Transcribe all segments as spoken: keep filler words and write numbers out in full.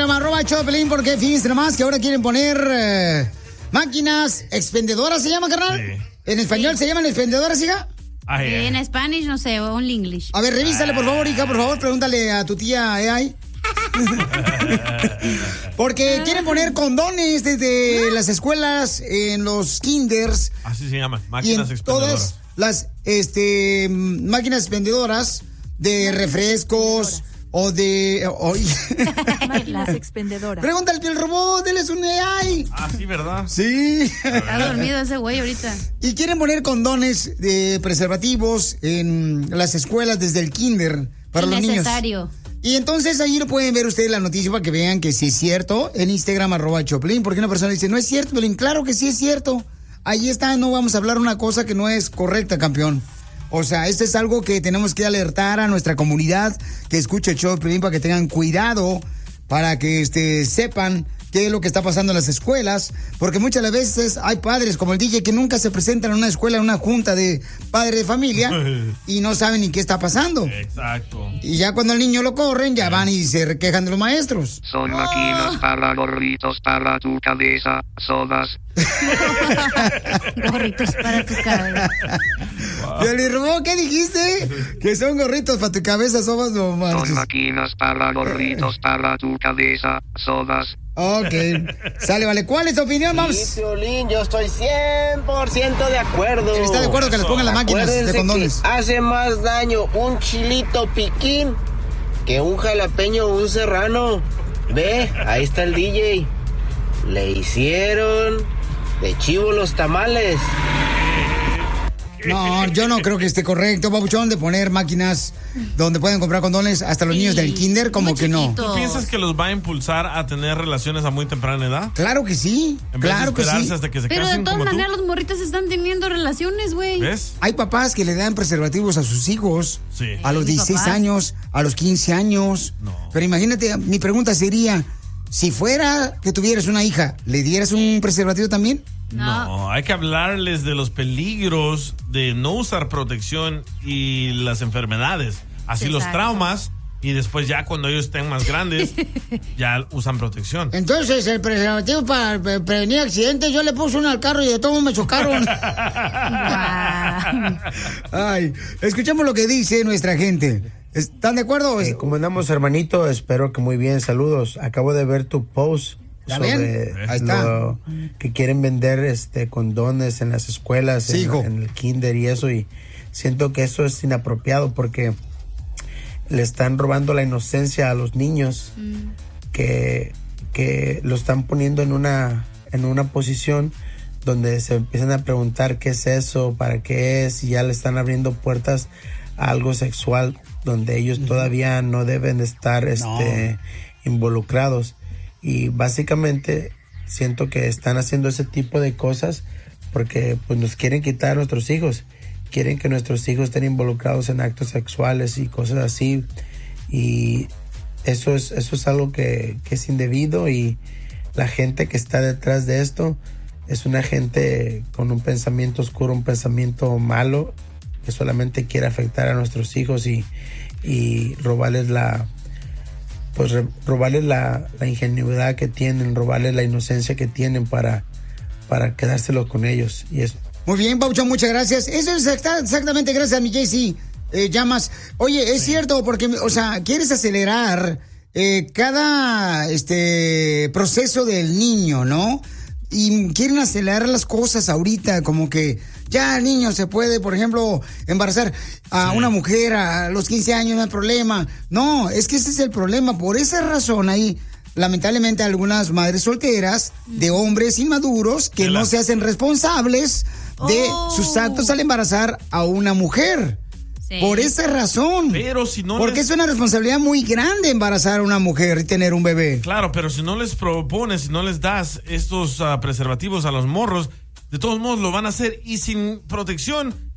Instagram, arroba Choplin, porque fíjense nomás que ahora quieren poner eh, máquinas expendedoras, ¿se llama, carnal? Sí. ¿En español sí. se llaman expendedoras, hija? Ah, yeah. En Spanish, no sé, o en English. A ver, revísale, por favor, hija, por favor, pregúntale a tu tía A I. Porque quieren poner condones desde las escuelas, en los kinders. Así se llaman, máquinas y en expendedoras. Todas las este, máquinas expendedoras de refrescos o de... O, las expendedoras. Pregúntale al robot, él es un A I. Ah, sí, ¿verdad? Sí. Está dormido ese güey ahorita. Y quieren poner condones de preservativos en las escuelas desde el kinder para los niños. Innecesario. Y entonces ahí lo pueden ver ustedes la noticia para que vean que sí es cierto. En Instagram, arroba Choplin, porque una persona dice, no es cierto, Pelín. Claro que sí es cierto. Ahí está, no vamos a hablar una cosa que no es correcta, campeón. O sea, esto es algo que tenemos que alertar a nuestra comunidad que escuche el show de Pelín para que tengan cuidado, para que este, sepan qué es lo que está pasando en las escuelas, porque muchas de las veces hay padres como el D J que nunca se presentan en una escuela, en una junta de padres de familia y no saben ni qué está pasando. Exacto. Y ya cuando el niño lo corren, ya van y se quejan de los maestros. Son máquinas para gorritos para tu cabeza, sodas. Gorritos para tu cabeza. Wow. ¿Qué dijiste? Que son gorritos para tu cabeza, sodas, no manches. Son máquinas para gorritos para tu cabeza, sodas. Ok, sale, vale. ¿Cuál es tu opinión, Maus? Sí, Piolín, yo estoy cien por ciento de acuerdo. ¿Está de acuerdo que les pongan las máquinas de condones? Hace más daño un chilito piquín que un jalapeño o un serrano. Ve, ahí está el D J. Le hicieron de chivo los tamales. No, yo no creo que esté correcto, babuchón, de poner máquinas donde pueden comprar condones hasta los sí, niños del kinder, como que no. ¿Tú piensas que los va a impulsar a tener relaciones a muy temprana edad? Claro que sí, en vez claro de esperarse que sí. Hasta que se Pero casen, de todas como maneras tú. los morritos están teniendo relaciones, güey. ¿Ves? Hay papás que le dan preservativos a sus hijos sí. a los dieciséis años, a los quince años. No. Pero imagínate, mi pregunta sería, si fuera que tuvieras una hija, ¿le dieras un preservativo también? No. no, hay que hablarles de los peligros de no usar protección y las enfermedades. Así Exacto. los traumas y después ya cuando ellos estén más grandes ya usan protección. Entonces el preservativo para pre prevenir accidentes, yo le puse uno al carro y de todo me chocaron. Ay, escuchamos lo que dice nuestra gente. ¿Están de acuerdo? Eh, ¿Cómo andamos, hermanito? Espero que muy bien. Saludos. Acabo de ver tu post sobre Ahí está. Lo que quieren vender este condones en las escuelas, sí, en, en el kinder y eso, y siento que eso es inapropiado porque le están robando la inocencia a los niños mm. que, que lo están poniendo en una, en una posición donde se empiezan a preguntar qué es eso, para qué es, y ya le están abriendo puertas a algo sexual donde ellos mm. todavía no deben estar este, no. involucrados. Y básicamente siento que están haciendo ese tipo de cosas porque pues nos quieren quitar a nuestros hijos, quieren que nuestros hijos estén involucrados en actos sexuales y cosas así, y eso es eso es algo que, que es indebido, y la gente que está detrás de esto es una gente con un pensamiento oscuro, un pensamiento malo, que solamente quiere afectar a nuestros hijos y, y robarles la pues robarles la, la ingenuidad que tienen, robarles la inocencia que tienen para, para quedárselo con ellos. Y eso. Muy bien, Pauchón, muchas gracias. Eso es exactamente gracias a mi Jaycee eh, Llamas. Oye, es sí. cierto, porque, o sea, quieres acelerar eh, cada este proceso del niño, ¿no? Y quieren acelerar las cosas ahorita, como que ya el niño se puede, por ejemplo, embarazar a sí. una mujer a los quince años, no hay problema. No, es que ese es el problema. Por esa razón hay, lamentablemente, algunas madres solteras de hombres inmaduros que no se hacen responsables de oh. sus actos al embarazar a una mujer. Sí. Por esa razón. Pero si no Porque les... es una responsabilidad muy grande embarazar a una mujer y tener un bebé. Claro, pero si no les propones, si no les das estos uh, preservativos a los morros, de todos modos lo van a hacer y sin protección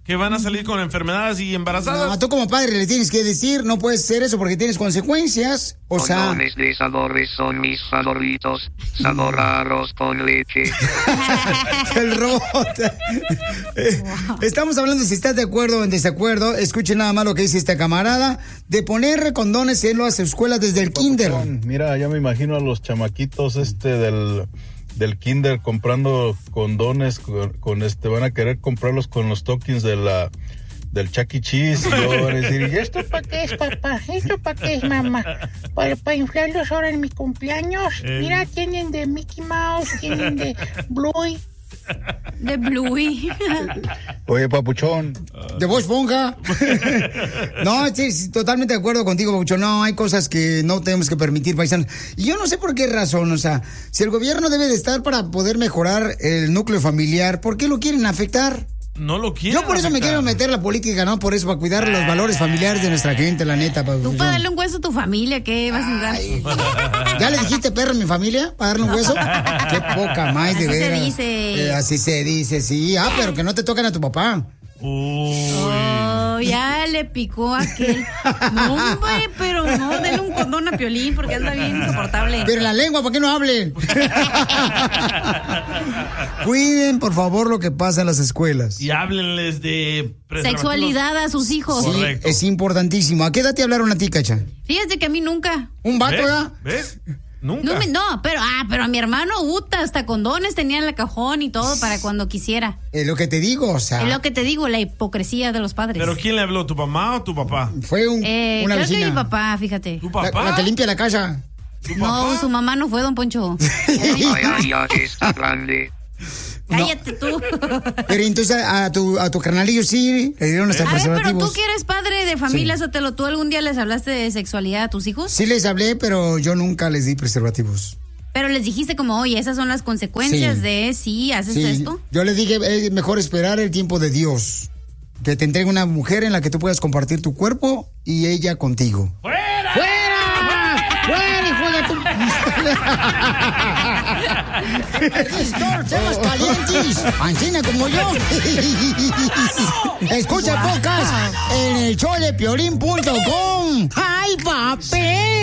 que van a salir con enfermedades y embarazadas. No, tú como padre le tienes que decir, no puedes hacer eso porque tienes consecuencias. O sea... Condones de sabores son mis favoritos. Sabor a arroz con leche. El robot. Wow. Estamos hablando si estás de acuerdo o en desacuerdo. Escuchen nada más lo que dice esta camarada de poner condones en las escuelas desde el kinder. Mira, ya me imagino a los chamaquitos este del... del kinder comprando condones con, con este, van a querer comprarlos con los tokens de la del Chuck E. Cheese y luego van a decir, ¿y esto para qué es, papá? ¿Esto para qué es, mamá? ¿Para, para inflarlos ahora en mi cumpleaños? Eh. Mira, tienen de Mickey Mouse, tienen de Bluey. De Bluey. Oye, papuchón. De Bob Esponja. No, sí, sí, totalmente de acuerdo contigo, papuchón. No, hay cosas que no tenemos que permitir, paisanos. Y yo no sé por qué razón, o sea, si el gobierno debe de estar para poder mejorar el núcleo familiar, ¿por qué lo quieren afectar? No lo quiero. Yo por eso afectar. Me quiero meter la política, ¿no? Por eso, para cuidar los valores familiares de nuestra gente, la neta. Pa, Tú para darle un hueso a tu familia, ¿qué vas a dar? ¿Ya le dijiste perro a mi familia para darle un hueso? Qué poca más, de veras. Así se dice. Eh, así se dice, sí. Ah, pero que no te tocan a tu papá. Uy. Oh, ya le picó a aquel. No, hombre, pero no, denle un condón a Piolín porque anda bien insoportable. Pero la lengua, ¿para qué no hable? Cuiden, por favor, lo que pasa en las escuelas. Y háblenles de sexualidad a sus hijos. Sí, correcto. Es importantísimo. ¿A qué edad te hablaron a ti, Cacha? Fíjate que a mí nunca. ¿Un vato, ¿Ves? ¿Ves? Nunca. No, me, no, pero ah, pero a mi hermano Uta hasta condones tenía en el cajón y todo para cuando quisiera. Es lo que te digo, o sea. Es lo que te digo, la hipocresía de los padres. ¿Pero quién le habló? ¿Tu mamá o tu papá? Fue un, eh, una creo vecina. que mi papá, fíjate. ¿Tu papá? La, la que limpia la casa. ¿Tu no, papá? Su mamá no fue, don Poncho. Vaya, ya está grande. Cállate tú. Pero entonces a tu, a tu carnalillo sí le dieron hasta A ver, pero preservativos. tú que eres padre de familia, Sí. Sotelo, ¿tú algún día les hablaste de sexualidad a tus hijos? Sí les hablé, pero yo nunca les di preservativos. Pero les dijiste como, oye, esas son las consecuencias Sí. de si haces Sí, esto. yo les dije, es mejor esperar el tiempo de Dios. Que te entregue una mujer en la que tú puedas compartir tu cuerpo y ella contigo. ¡Fuera! ¡Fuera! ¡Fuera, hijo de tu... ¡Temas calientes! ¡Ancina como yo! Escucha podcast en el show de piolín punto com. ¡Ay, papel!